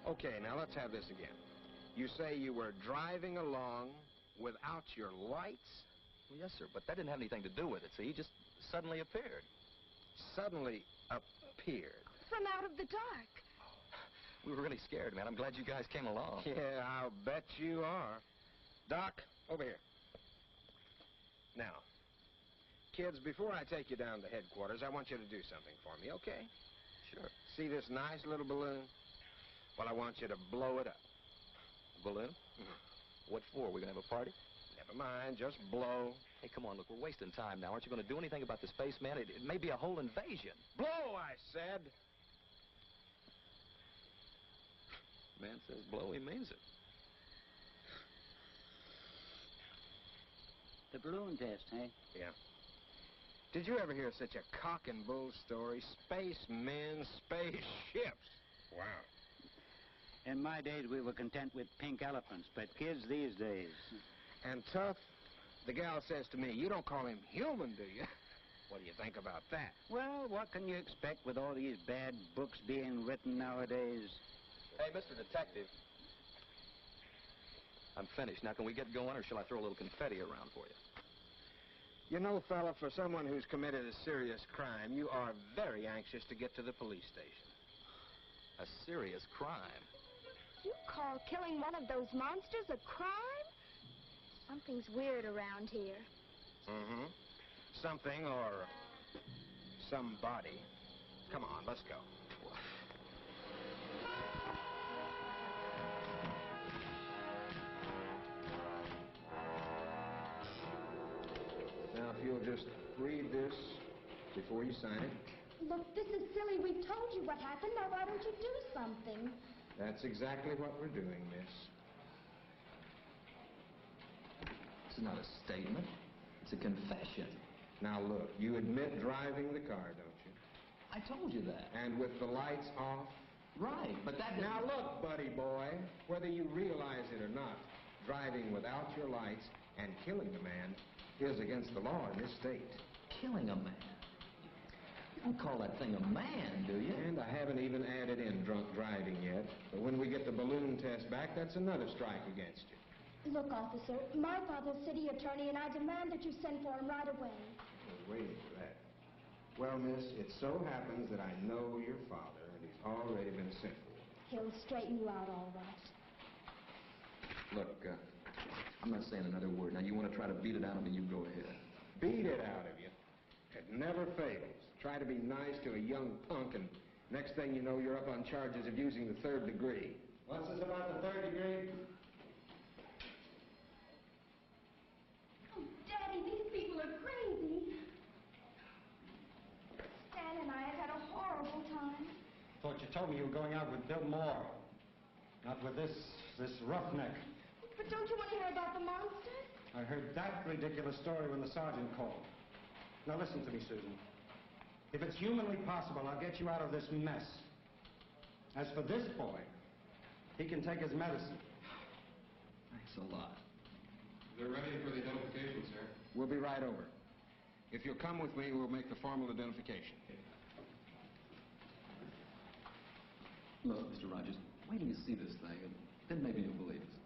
Okay, now let's have this again. You say you were driving along without your lights? Well, yes, sir, but that didn't have anything to do with it. See, he just suddenly appeared. Suddenly appeared? From out of the dark. We were really scared, man. I'm glad you guys came along. Yeah, I'll bet you are. Doc, over here. Now, kids, before I take you down to headquarters, I want you to do something for me, okay? Sure. See this nice little balloon? Well, I want you to blow it up. Balloon? Mm-hmm. What for? We're going to have a party? Never mind, just blow. Hey, come on, look, we're wasting time now. Aren't you going to do anything about the spaceman? It may be a whole invasion. Blow, I said. Man says blow, he means it. The balloon test, eh? Yeah. Did you ever hear such a cock and bull story? Spacemen, spaceships. Wow. In my days, we were content with pink elephants, but kids these days... And Tough, the gal says to me, you don't call him human, do you? What do you think about that? Well, what can you expect with all these bad books being written nowadays? Hey, Mr. Detective. I'm finished. Now, can we get going, or shall I throw a little confetti around for you? You know, fella, for someone who's committed a serious crime, you are very anxious to get to the police station. A serious crime? You call killing one of those monsters a crime? Something's weird around here. Mm-hmm. Something or somebody. Come on, let's go. Now, if you'll just read this before you sign it. Look, this is silly. We've told you what happened. Now, why don't you do something? That's exactly what we're doing, miss. This is not a statement. It's a confession. Now, look, you admit driving the car, don't you? I told you that. And with the lights off? Right, but that... Now, look, buddy boy, whether you realize it or not, driving without your lights and killing a man is against the law in this state. Killing a man? You don't call that thing a man, do you? And I haven't even added in drunk driving yet. But when we get the balloon test back, that's another strike against you. Look, officer, my father's city attorney, and I demand that you send for him right away. I was waiting for that. Well, miss, it so happens that I know your father, and he's already been sent for. He'll straighten you out all right. Look, I'm not saying another word. Now, you want to try to beat it out of me, you go ahead. Beat it out of you? It never fails. Try to be nice to a young punk, and next thing you know, you're up on charges of using the 3rd degree. What's this about the 3rd degree? Oh, Daddy, these people are crazy. Stan and I have had a horrible time. Thought you told me you were going out with Bill Moore. Not with this roughneck. But don't you want to hear about the monster? I heard that ridiculous story when the sergeant called. Now listen to me, Susan. If it's humanly possible, I'll get you out of this mess. As for this boy, he can take his medicine. Thanks a lot. They're ready for the identification, sir. We'll be right over. If you'll come with me, we'll make the formal identification. Look, Mr. Rogers, wait till you see this thing, and then maybe you'll believe us.